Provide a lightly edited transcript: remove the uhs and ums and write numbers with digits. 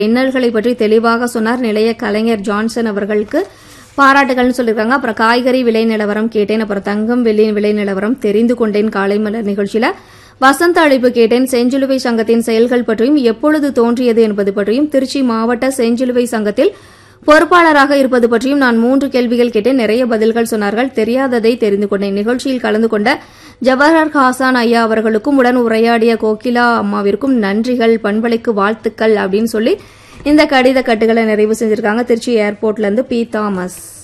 இன்னல்களை பற்றி தெளிவாக சொன்னார். நிலைய கலைஞர் ஜான்சன் அவர்களுக்கு பாராட்டுகள்னு சொல்லியிருக்காங்க. அப்புறம் காய்கறி விலை நிலவரம் கேட்டேன். அப்புறம் தங்கம் வெள்ளியின் விலை நிலவரம் தெரிந்து கொண்டேன். காலை மலர் நிகழ்ச்சியில வசந்த அழைப்பு கேட்டேன். செஞ்சிலுவை சங்கத்தின் செயல்கள் பற்றியும் எப்பொழுது தோன்றியது என்பது பற்றியும் திருச்சி மாவட்ட செஞ்சிலுவை சங்கத்தில் பொறுப்பாளராக இருப்பது பற்றியும் நான் 3 கேள்விகள் கேட்டேன். நிறைய பதில்கள் சொன்னார்கள். தெரியாததை தெரிந்து கொண்டேன். நிகழ்ச்சியில் கலந்து கொண்ட ஜவஹர் ஹாசான் ஐயா அவர்களுக்கும் உடன் உரையாடிய கோகிலா அம்மாவிற்கும் நன்றிகள், பண்பலைக்கு வாழ்த்துக்கள் அப்படின்னு சொல்லி இந்த கடித கட்டுகளை நிறைவு செஞ்சிருக்காங்க. திருச்சி ஏர்போர்ட்ல இருந்து பி தாமஸ்.